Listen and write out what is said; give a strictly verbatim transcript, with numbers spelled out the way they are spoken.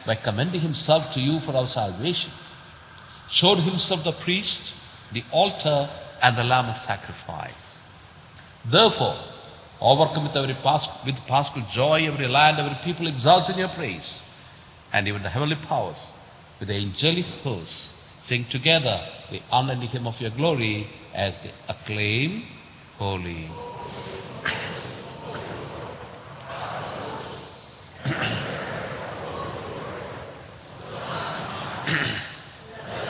by commending himself to you for our salvation, showed himself the priest, the altar, and the lamb of sacrifice. Therefore, overcome with every pas- with paschal joy, every land, every people exalts in your praise, and even the heavenly powers with the angelic hosts sing together the unending hymn of your glory as they acclaim, Holy,